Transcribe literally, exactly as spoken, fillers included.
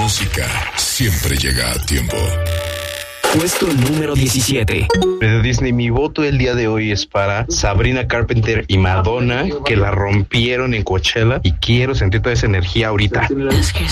música siempre llega a tiempo. Puesto número diecisiete. De Disney, mi voto el día de hoy es para Sabrina Carpenter y Madonna, que la rompieron en Coachella, y quiero sentir toda esa energía ahorita.